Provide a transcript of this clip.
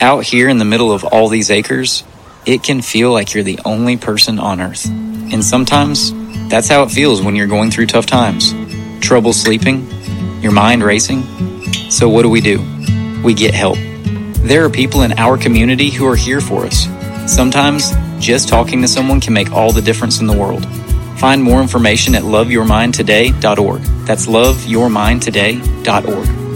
Out here in the middle of all these acres, it can feel like you're the only person on earth. And sometimes, that's how it feels when you're going through tough times. Trouble sleeping, your mind racing. So what do? We get help. There are people in our community who are here for us. Sometimes, just talking to someone can make all the difference in the world. Find more information at loveyourmindtoday.org. That's loveyourmindtoday.org.